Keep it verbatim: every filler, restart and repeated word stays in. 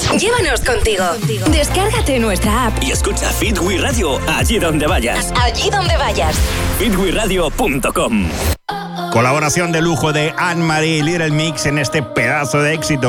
Llévanos contigo. Descárgate nuestra app y escucha Fit We Radio allí donde vayas. Allí donde vayas. fit we radio punto com. Colaboración de lujo de Anne-Marie, Little Mix en este pedazo de éxito.